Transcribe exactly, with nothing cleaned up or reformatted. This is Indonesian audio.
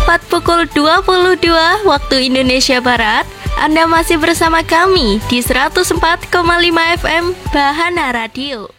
tepat pukul dua puluh dua waktu Indonesia Barat. Anda masih bersama kami di seratus empat koma lima F M Bahana Radio.